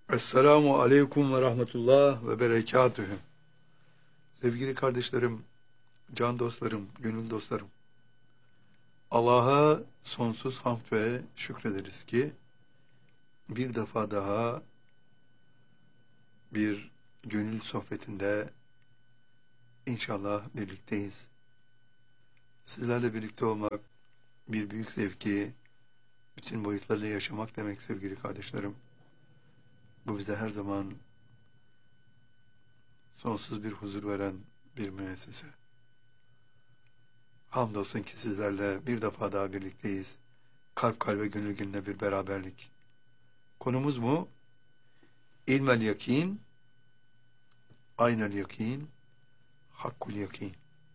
Esselamu aleyküm ve rahmetullah ve berekatühü. Sevgili kardeşlerim, can dostlarım, gönül dostlarım. Allah'a sonsuz hamd ve şükrederiz ki bir defa daha bir gönül sohbetinde inşallah birlikteyiz. Sizlerle birlikte olmak bir büyük zevki, bütün boyutlarıyla yaşamak demek sevgili kardeşlerim. Bu bize her zaman sonsuz bir huzur veren bir müessese. Hamdolsun ki sizlerle bir defa daha birlikteyiz. Kalp kalbe gönül gönüle bir beraberlik. Konumuz mu? İlmel yakin, aynel yakin, hakkul yakin.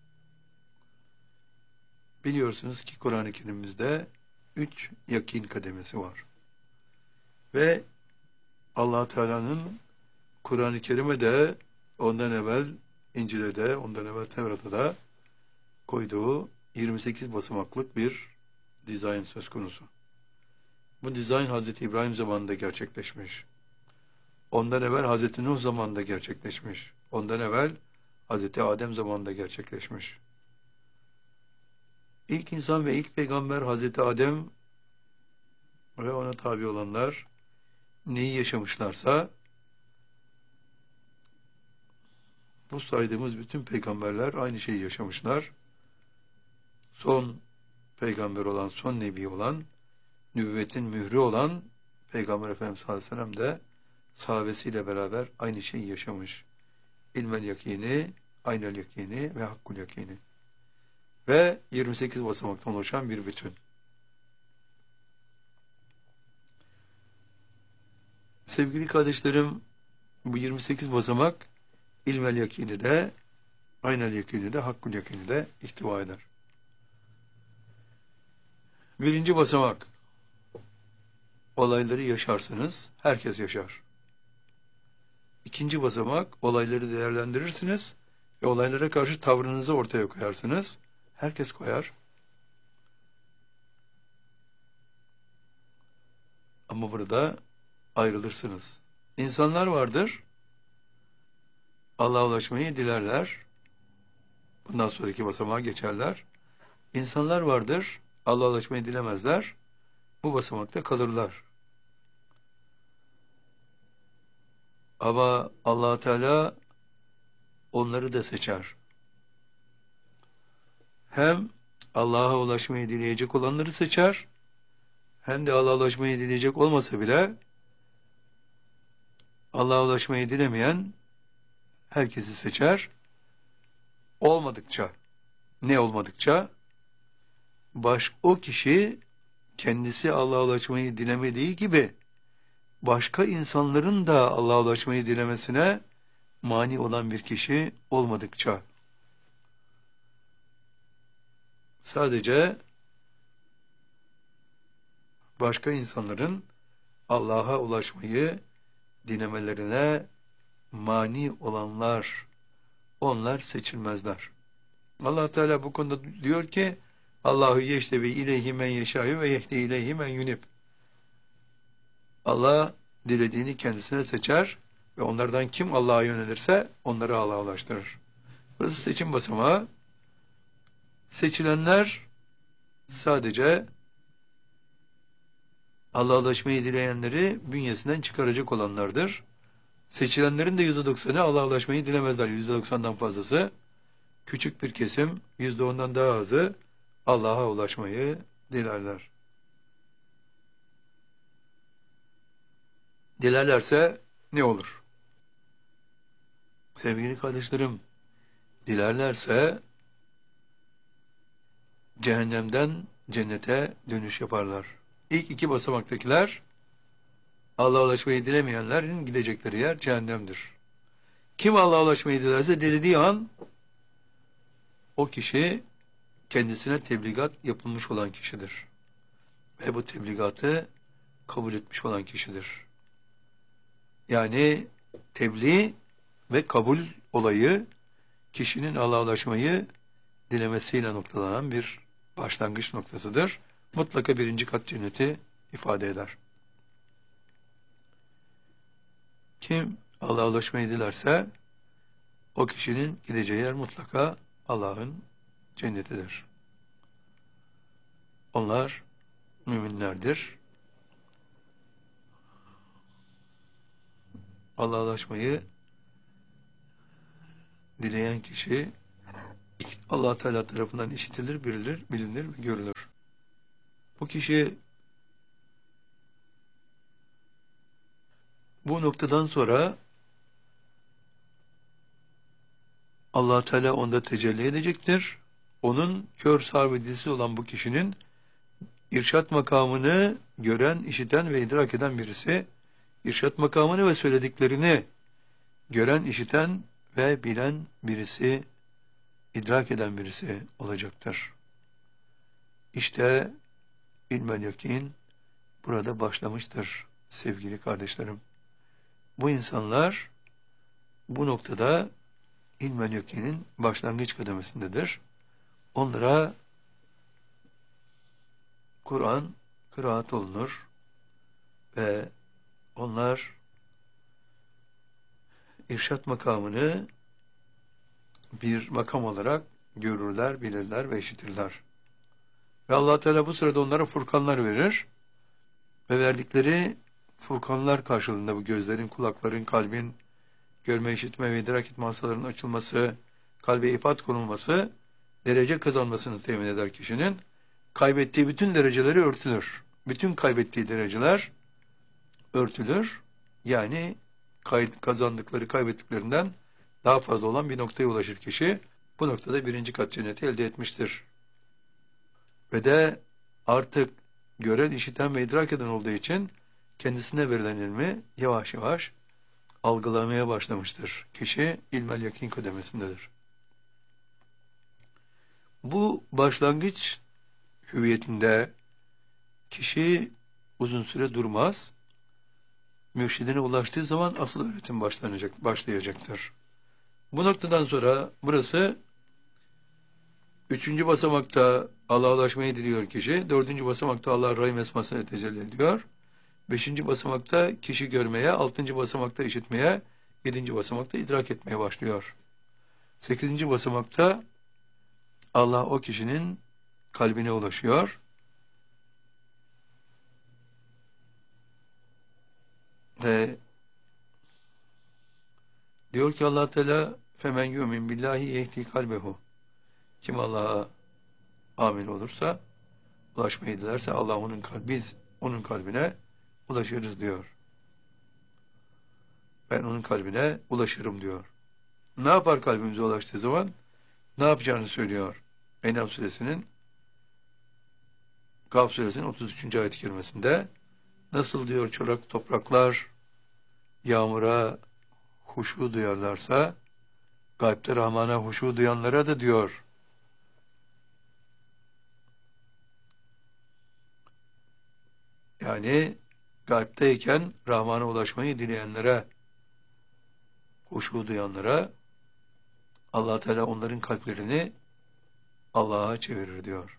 Biliyorsunuz ki Kur'an-ı Kerim'imizde 3 yakin kademesi var. Ve Allah Teala'nın Kur'an-ı Kerim'e de ondan evvel İncil'e de ondan evvel Tevrat'a da koyduğu 28 basamaklık bir dizayn söz konusu. Bu dizayn Hazreti İbrahim zamanında gerçekleşmiş. Ondan evvel Hazreti Nuh zamanında gerçekleşmiş. Ondan evvel Hazreti Adem zamanında gerçekleşmiş. İlk insan ve ilk peygamber Hazreti Adem ve ona tabi olanlar neyi yaşamışlarsa bu saydığımız bütün peygamberler aynı şeyi yaşamışlar. Son peygamber olan, son nebi olan, nübüvvetin mührü olan Peygamber Efendimiz sallallahu aleyhi ve sellem de sahabesiyle beraber aynı şeyi yaşamış. İlmel yakini, aynel yakini ve hakkul yakini. Ve 28 basamaktan oluşan bir bütün. Sevgili kardeşlerim, bu 28 basamak ilmel yakini de, aynel yakini de, hakkul yakini de ihtiva eder. Birinci basamak, olayları yaşarsınız, herkes yaşar. İkinci basamak, olayları değerlendirirsiniz ve olaylara karşı tavrınızı ortaya koyarsınız. Herkes koyar. Ama burada ayrılırsınız. İnsanlar vardır, Allah'a ulaşmayı dilerler. Bundan sonraki basamağa geçerler. İnsanlar vardır, Allah'a ulaşmayı dilemezler. Bu basamakta kalırlar. Ama Allah Teala onları da seçer. Hem Allah'a ulaşmayı dileyecek olanları seçer, hem de Allah'a ulaşmayı dileyecek olmasa bile Allah'a ulaşmayı dilemeyen herkesi seçer. Olmadıkça, ne olmadıkça? O kişi kendisi Allah'a ulaşmayı dilemediği gibi başka insanların da Allah'a ulaşmayı dilemesine mani olan bir kişi olmadıkça. Sadece başka insanların Allah'a ulaşmayı dilemelerine mani olanlar, onlar seçilmezler. Allah Teala bu konuda diyor ki Allahu yeştevi ileyhi men yeşâ'yu ve yehdi ileyhi men yunib. Allah dilediğini kendisine seçer ve onlardan kim Allah'a yönelirse onları Allah'a ulaştırır. Burası seçim basamağı. Seçilenler sadece Allah'a ulaşmayı dileyenleri bünyesinden çıkaracak olanlardır. Seçilenlerin de %90'ı Allah'a ulaşmayı dilemezler. %90'dan fazlası. Küçük bir kesim, %10'dan daha azı Allah'a ulaşmayı dilerler. Dilerlerse ne olur? Sevgili kardeşlerim, dilerlerse cehennemden cennete dönüş yaparlar. İlk iki basamaktakiler Allah'a ulaşmayı dilemeyenlerin gidecekleri yer cehennemdir. Kim Allah'a ulaşmayı dilerse dilediği an o kişi kendisine tebligat yapılmış olan kişidir. Ve bu tebligatı kabul etmiş olan kişidir. Yani tebliğ ve kabul olayı kişinin Allah'a ulaşmayı dilemesiyle noktalanan bir başlangıç noktasıdır. Mutlaka birinci kat cenneti ifade eder. Kim Allah'a ulaşmayı dilerse o kişinin gideceği yer mutlaka Allah'ın cennetidir. Onlar müminlerdir. Allah'a ulaşmayı dileyen kişi Allah Teala tarafından işitilir, bilinir ve görülür. Bu kişi bu noktadan sonra Allah Teala onda tecelli edecektir. Onun kör sağır ve dilsiz olan bu kişinin irşat makamını gören, işiten ve idrak eden birisi, irşat makamını ve söylediklerini gören, işiten ve bilen birisi, idrak eden birisi olacaktır. İşte ilmel yakin burada başlamıştır sevgili kardeşlerim. Bu insanlar bu noktada ilmel yakinin başlangıç kademesindedir. Onlara Kur'an kıraat olunur ve onlar irşat makamını bir makam olarak görürler, bilirler ve işitirler. Ve Allah Teala bu sırada onlara furkanlar verir ve verdikleri furkanlar karşılığında bu gözlerin, kulakların, kalbin, görme, işitme ve idrak etme hastalarının açılması, kalbe ifat konulması, derece kazanmasını temin eder kişinin. Kaybettiği bütün dereceleri örtülür. Bütün kaybettiği dereceler örtülür. Yani kazandıkları kaybettiklerinden daha fazla olan bir noktaya ulaşır kişi. Bu noktada birinci kat cenneti elde etmiştir. Ve de artık gören, işiten ve idrak eden olduğu için kendisine verilen ilmi yavaş yavaş algılamaya başlamıştır. Kişi ilmel yakin kademesindedir. Bu başlangıç hüviyetinde kişi uzun süre durmaz. Mürşidine ulaştığı zaman asıl öğretim başlayacaktır. Bu noktadan sonra burası 3. basamakta Allah'a ulaşmayı diliyor kişi. 4. basamakta Allah Rahim esmasını tecelli ediyor. 5. basamakta kişi görmeye, 6. basamakta işitmeye, 7. basamakta idrak etmeye başlıyor. 8. basamakta Allah o kişinin kalbine ulaşıyor. Ve diyor ki Allah Teala femen yu'min billahi yehdi kalbehu. Kim Allah'a amin olursa, ulaşmayı dilerse Allah biz onun kalbine ulaşırız diyor. Ben onun kalbine ulaşırım diyor. Ne yapar kalbimize ulaştığı zaman? Ne yapacağını söylüyor. Enam suresinin Kaf suresinin 33. ayet-i kerimesinde nasıl diyor çorak topraklar yağmura huşu duyarlarsa gaybte Rahman'a huşu duyanlara da diyor yani gaybteyken Rahman'a ulaşmayı dileyenlere, huşu duyanlara Allah Teala onların kalplerini Allah'a çevirir diyor.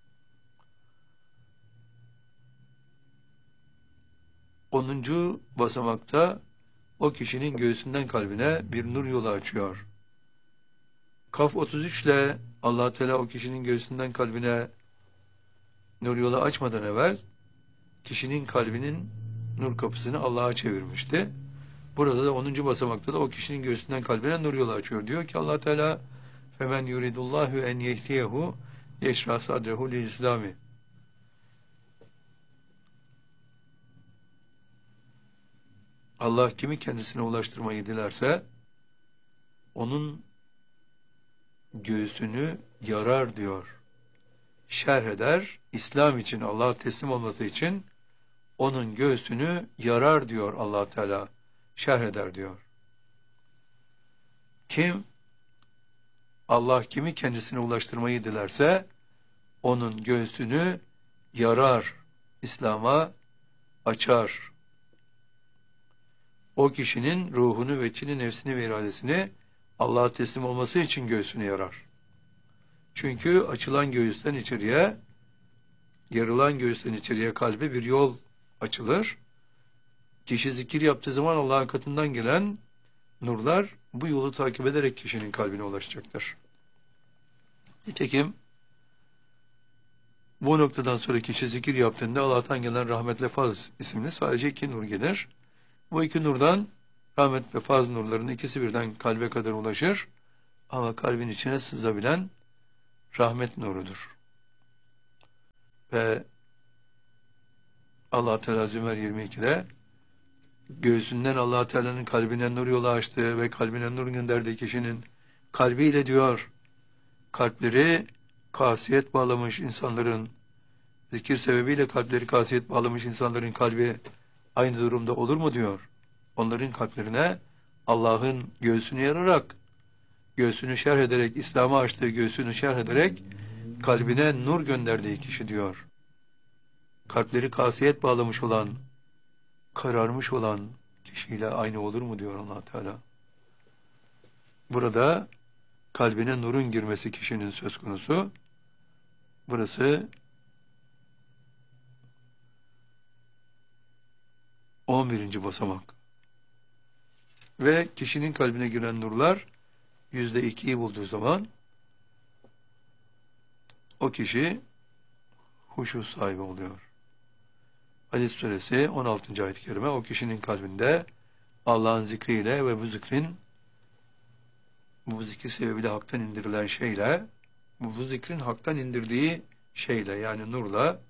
Onuncu basamakta o kişinin göğsünden kalbine bir nur yolu açıyor. Kaf 33 ile Allah Teala o kişinin göğsünden kalbine nur yolu açmadan evvel kişinin kalbinin nur kapısını Allah'a çevirmişti. Burada da 10. basamakta da o kişinin göğsünden kalbine nur yolu açıyor. Diyor ki Allah Teala femen yuridullahu en yehdiyehu yeşra sadrehu lil İslami. Allah kimi kendisine ulaştırmayı dilerse onun göğsünü yarar diyor. Şerh eder, İslam için, Allah'a teslim olması için onun göğsünü yarar diyor Allah Teala. Şerh eder diyor. Kim? Allah kimi kendisine ulaştırmayı dilerse onun göğsünü yarar, İslam'a açar. O kişinin ruhunu ve içini, nefsini ve iradesini Allah'a teslim olması için göğsünü yarar. Çünkü açılan göğüsten içeriye, yarılan göğüsten içeriye kalbe bir yol açılır. Kişi zikir yaptığı zaman Allah'ın katından gelen nurlar bu yolu takip ederek kişinin kalbine ulaşacaktır. Nitekim bu noktadan sonra kişi zikir yaptığında Allah'tan gelen rahmet ve faz isimli sadece 2 nur gelir. Bu 2 nurdan rahmet ve faz nurlarının ikisi birden kalbe kadar ulaşır. Ama kalbin içine sızabilen rahmet nurudur. Ve Allah Teala Zümer 22'de göğsünden Allah Teala'nın kalbine nur yolu açtığı ve kalbine nur gönderdiği kişinin kalbiyle diyor, kalpleri kasiyet bağlamış insanların, zikir sebebiyle kalpleri kasiyet bağlamış insanların kalbi aynı durumda olur mu diyor. Onların kalplerine Allah'ın göğsünü yararak, göğsünü şerh ederek, İslam'a açtığı göğsünü şerh ederek kalbine nur gönderdiği kişi diyor. Kalpleri kasiyet bağlamış olan, kararmış olan kişiyle aynı olur mu diyor Allah Teala. Burada kalbine nurun girmesi kişinin söz konusu. Burası 11. basamak. Ve kişinin kalbine giren nurlar %2'yi bulduğu zaman o kişi huşu sahibi oluyor. Hadis suresi 16. ayet-i kerime o kişinin kalbinde Allah'ın zikriyle ve bu zikir sebebiyle haktan indirilen şeyle, bu zikrin haktan indirdiği şeyle yani nurla,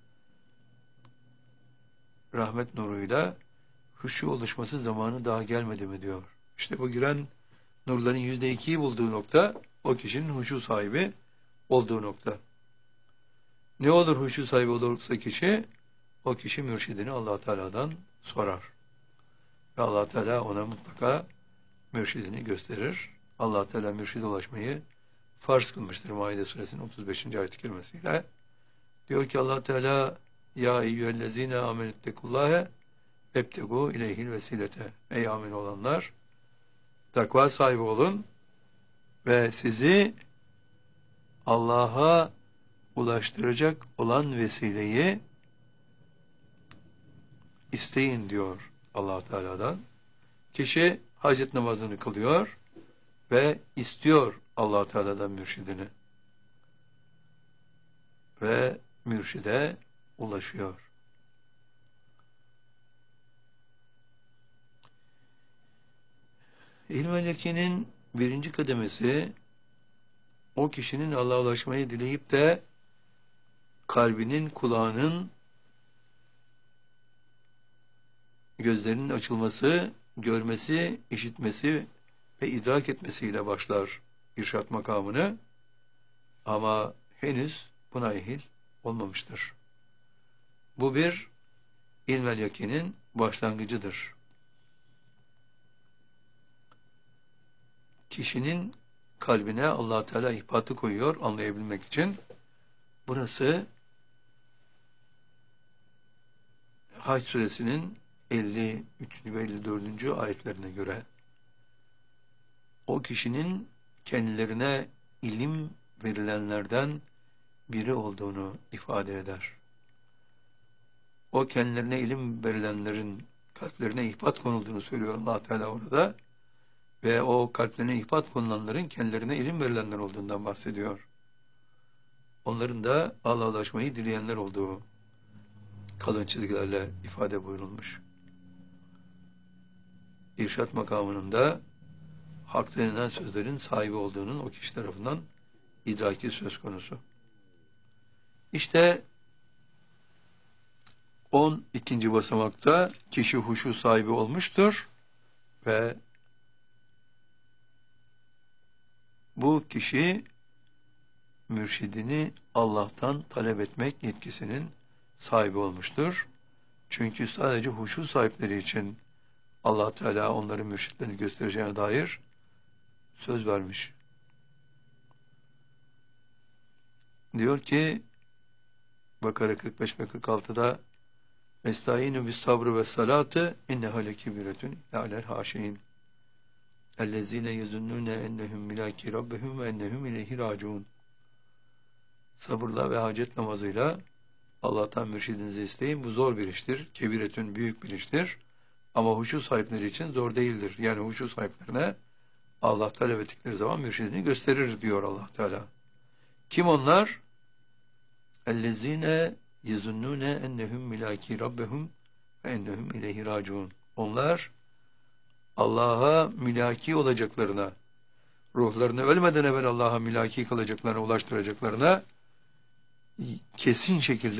rahmet nuruyla huşu oluşması zamanı daha gelmedi mi diyor. İşte bu giren nurların %2'yi bulduğu nokta o kişinin huşu sahibi olduğu nokta. Ne olur huşu sahibi olursa kişi, o kişi mürşidini Allah Teala'dan sorar. Ve Allah Teala ona mutlaka mürşidini gösterir. Allah Teala mürşide ulaşmayı farz kılmıştır Maide suresinin 35. ayet-i kerimesiyle. Diyor ki Allah Teala ya eyyühellezine amenüttekullâhe ebtegu ileyhil vesilete. Ey amin olanlar, takva sahibi olun ve sizi Allah'a ulaştıracak olan vesileyi isteyin diyor Allah Teala'dan. Kişi hacet namazını kılıyor ve istiyor Allah Teala'dan mürşidini. Ve mürşide ulaşıyor. İlm-i yakinin 1. kademesi o kişinin Allah'a ulaşmayı dileyip de kalbinin, kulağının, gözlerinin açılması, görmesi, işitmesi ve idrak etmesiyle başlar irşat makamını. Ama henüz buna ehil olmamıştır. Bu bir ilmel yakinin başlangıcıdır. Kişinin kalbine Allah Teala ihbatı koyuyor anlayabilmek için. Burası Hac suresinin 53. ve 54. ayetlerine göre o kişinin kendilerine ilim verilenlerden biri olduğunu ifade eder. O kendilerine ilim verilenlerin kalplerine ihbat konulduğunu söylüyor Allah Teala orada ve o kalplerine ihbat konulanların kendilerine ilim verilenler olduğundan bahsediyor. Onların da Allah'a ulaşmayı dileyenler olduğu kalın çizgilerle ifade buyurulmuş. İrşat makamının da hak denilen sözlerin sahibi olduğunun o kişi tarafından idraki söz konusu. İşte 12. basamakta kişi huşu sahibi olmuştur ve bu kişi mürşidini Allah'tan talep etmek yetkisinin sahibi olmuştur. Çünkü sadece huşu sahipleri için Allah Teala onların mürşitlerini göstereceğine dair söz vermiş. Diyor ki Bakara 45 ve 46'da Estaiinu bis sabrı ve salatı inneha lekebiretun alel haşin ellezine yezunnune ennehum milaki rabbihum ve ennehum ileyhi raciun. Sabırla ve hacet namazıyla Allah'tan mürşidinizi isteyin. Bu zor bir iştir. Kebiretün büyük bir iştir. Ama huşu sahipleri için zor değildir. Yani huşu sahiplerine Allah talep ettikleri zaman mürşidini gösterir diyor Allah Teala. Kim onlar? اَلَّذ۪ينَ يَزُنُّونَ اَنَّهُمْ مِلَاكِي رَبَّهُمْ وَاَنَّهُمْ اِلَيْهِ رَاجُونَ. Onlar Allah'a mülaki olacaklarına, ruhlarını ölmeden evvel Allah'a mülaki kalacaklarına, ulaştıracaklarına kesin şekilde